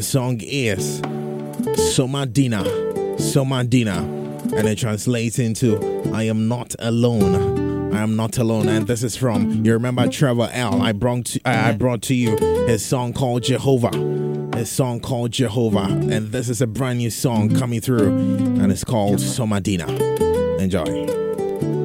the song is Somadina. Somadina. And it translates into I am not alone. I am not alone. And this is from, you remember Trevor L. I brought to you his song called Jehovah. His song called Jehovah. And this is a brand new song coming through. And it's called Somadina. Enjoy.